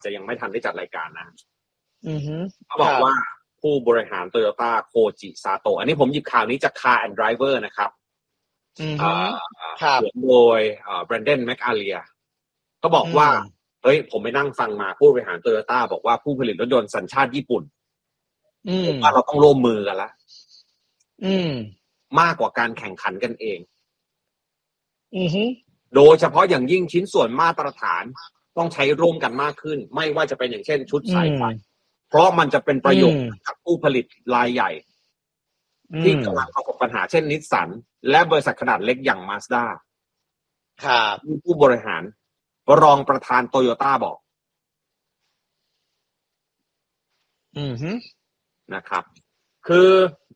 จะยังไม่ทันได้จัดรายการนะเขาบคอกรับว่าผู้บริหารโตโยต้าโคจิซาโตะอันนี้ผมหยิบข่าวนี้จาก Car and Driver นะครับครับเขียนโดยแบรนเดนแมคอาเรียก็บอกว่าเฮ้ยผมไปนั่งฟังมาผู้บริหารโตโยต้าบอกว่าผู้ผลิตรถยนต์สัญชาติญี่ปุ่นว่าเราต้องร่วมมือกันละมากกว่าการแข่งขันกันเองโดยเฉพาะอย่างยิ่งชิ้นส่วนมาตรฐานต้องใช้ร่วมกันมากขึ้นไม่ว่าจะเป็นอย่างเช่นชุดสายไฟเพราะมันจะเป็นประโยชน์กับผู้ผลิตรายใหญ่ที่กำลังประสบปัญหาเช่นนิสสันและบริษัทขนาดเล็กอย่างมาสด้าครับผู้บริหารรองประธานโตโยต้าบอกนะครับคือ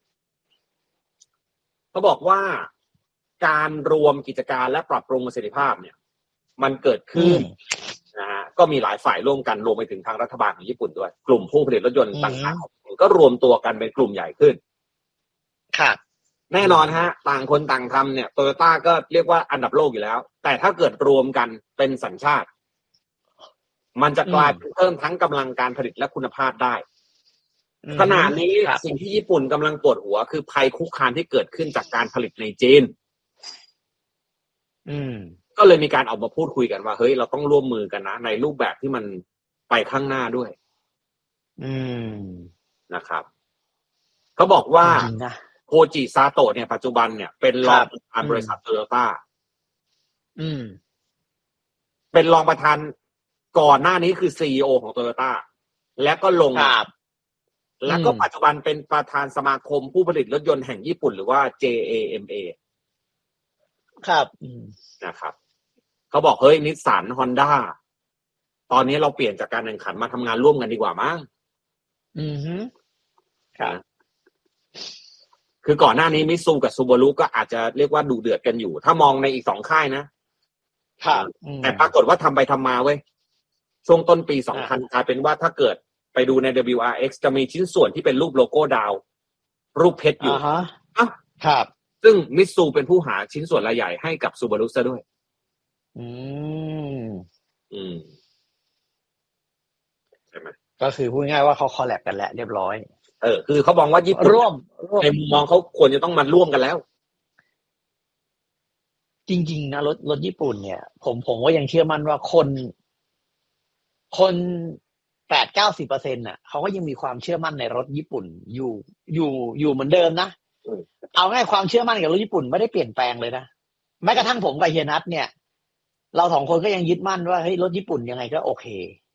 เขาบอกว่าการรวมกิจการและปรับปรุงประสิทธิภาพเนี่ยมันเกิดขึ้นนะฮะก็มีหลายฝ่ายร่วมกันรวมไปถึงทางรัฐบาลของญี่ปุ่นด้วยกลุ่มผู้ผลิตรถยนต์ต่างๆก็รวมตัวกันเป็นกลุ่มใหญ่ขึ้นครับแน่นอนฮะต่างคนต่างทำเนี่ยโตโยต้าก็เรียกว่าอันดับโลกอยู่แล้วแต่ถ้าเกิดรวมกันเป็นสัญชาติมันจะกลายเป็นเพิ่มทั้งกำลังการผลิตและคุณภาพได้ขณะนี้สิ่งที่ญี่ปุ่นกำลังปวดหัวคือภัยคุกคามที่เกิดขึ้นจากการผลิตในจีนก็เลยมีการออกมาพูดคุยกันว่าเฮ้ยเราต้องร่วมมือกันนะในรูปแบบที่มันไปข้างหน้าด้วยนะครับเขาบอกว่าโคจิซาโตะเนี่ยปัจจุบันเนี่ยเป็นรองประธานบริษัทโตโยต้าเป็นรองประธานก่อนหน้านี้คือ CEO ของโตโยต้าและก็ลงแล้วก็ปัจจุบันเป็นประธานสมาคมผู้ผลิตรถยนต์แห่งญี่ปุ่นหรือว่า JAMA ครับนะครับเขาบอกเฮ้ยนิสสันฮอนด้าตอนนี้เราเปลี่ยนจากการแข่งขันมาทำงานร่วมกันดีกว่ามั้งครับคือก่อนหน้านี้มิตซูกับซูบารุก็อาจจะเรียกว่าดุเดือดกันอยู่ถ้ามองในอีก2ค่ายนะครับแต่ปรากฏว่าทำไปทำมาเว้ยช่วงต้นปี2000กลายเป็นว่าถ้าเกิดไปดูใน WRX จะมีชิ้นส่วนที่เป็นรูปโลโก้ดาวรูปเพชรอยู่ครับซึ่งมิตซูเป็นผู้หาชิ้นส่วนรายใหญ่ให้กับซูบารุซะด้วยใช่ไหมก็คือพูดง่ายว่าเขาคอลแลบกันแล้วเรียบร้อยคือเขามองว่าญี่ปุ่นร่วมในมุมมองเขาควรจะต้องมาร่วมกันแล้วจริงๆนะรถญี่ปุ่นเนี่ยผมก็ยังเชื่อมั่นว่าคน 8-90% น่ะเขาก็ยังมีความเชื่อมั่นในรถญี่ปุ่นอยู่เหมือนเดิมนะเอาง่ายความเชื่อมั่นกับรถญี่ปุ่นไม่ได้เปลี่ยนแปลงเลยนะแม้กระทั่งผมกับเฮียนัทเนี่ยเรา2คนก็ยังยึดมั่นว่าเฮ้ยรถญี่ปุ่นยังไงก็โอเค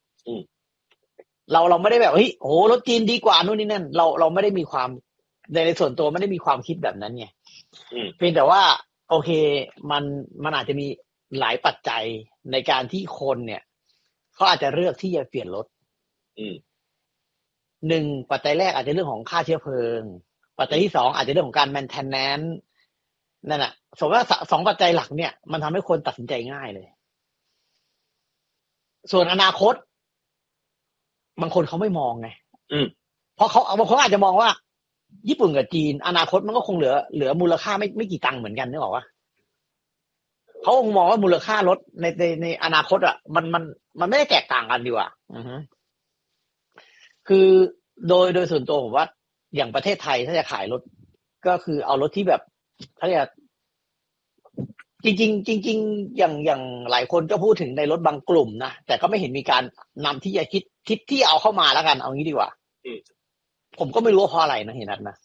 เราไม่ได้แบบเฮ้ยโหรถจีนดีกว่านู่นนี่นั่นเราไม่ได้มีความในส่วนตัวไม่ได้มีความคิดแบบนั้นไงเพียงแต่ว่าโอเคมันอาจจะมีหลายปัจจัยในการที่คนเนี่ยเขาอาจจะเลือกที่จะเปลี่ยนรถ1ปัจจัยแรกอาจจะเรื่องของค่าเชื้อเพลิงปัจจัยที่2อาจจะเรื่องของการ maintenance นั่นน่ะสมมติว่า2ปัจจัยหลักเนี่ยมันทำให้คนตัดสินใจง่ายเลยส่วนอนาคตบางคนเขาไม่มองไงเพราะบางคนอาจจะมองว่าญี่ปุ่นกับจีนอนาคตมันก็คงเหลือมูลค่าไม่กี่ตังค์เหมือนกันนึกออกปะเขาคงมองว่ามูลค่ารถในอนาคตอ่ะมันไม่ได้แตกต่างกันดีกว่าคือโดยส่วนตัวผมว่าอย่างประเทศไทยถ้าจะขายรถก็คือเอารถที่แบบเขาเรียกจริงอย่างหลายคนก็พูดถึงในรถบางกลุ่มนะแต่ก็ไม่เห็นมีการนำที่จะคิดที่เอาเข้ามาแล้วกันเอางี้ดีกว่าผมก็ไม่รู้ว่าเพราะอะไรนะเห็นนัทนะ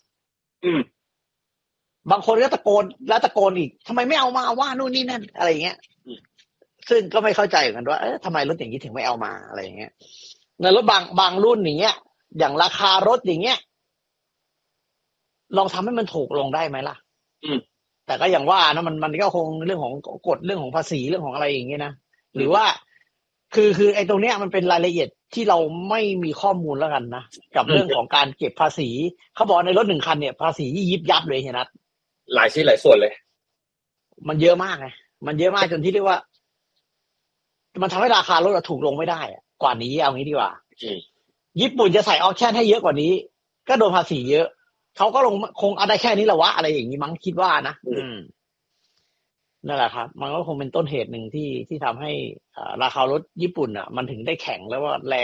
บางคนก็ตะโกนอีกทำไมไม่เอามาว่านู่นนี่นั่นอะไรอย่างเงี้ยซึ่งก็ไม่เข้าใจเหมือนกันว่าทำไมรถอย่างนี้ถึงไม่เอามาอะไรอย่างเงี้ยในรถบางรุ่นอย่างเงี้ยอย่างราคารถอย่างเงี้ยลองทำให้มันถูกลงได้ไหมล่ะแต่ก็อย่างว่านะมันก็คงเรื่องของกฎเรื่องของภาษีเรื่องของอะไรอย่างเงี้ยนะหรือว่าคือไอ้ตรงเนี้ยมันเป็นรายละเอียดที่เราไม่มีข้อมูลแล้วกันนะกับเรื่องของการเก็บภาษีเขาบอกในรถ1คันเนี่ยภาษียิบยับเลยเห็นนัทหลายชิ้นหลายส่วนเลยมันเยอะมากไงมันเยอะมากจนที่เรียกว่ามันทำให้ราคารถถูกลงไม่ได้กว่านี้เอางี้ดีกว่าญี่ปุ่นจะใส่ออคชั่นให้เยอะกว่านี้ก็โดนภาษีเยอะเขาก็คงเอาได้แค่นี้แหละวะอะไรอย่างนี้มั้งคิดว่านะนั่นแหละครับมันก็คงเป็นต้นเหตุหนึ่งที่ทำให้ราคารถญี่ปุ่นอ่ะมันถึงได้แข็งแล้วว่าแรง